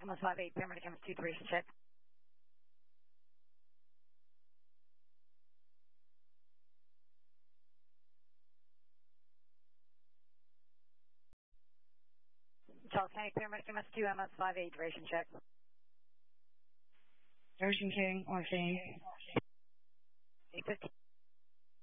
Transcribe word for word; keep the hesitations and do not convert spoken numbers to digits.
M S five eight, paramedic M S two duration check. Charles County paramedic M S two, M S five eight, duration check. Duration King, Orphan. eight fifteen.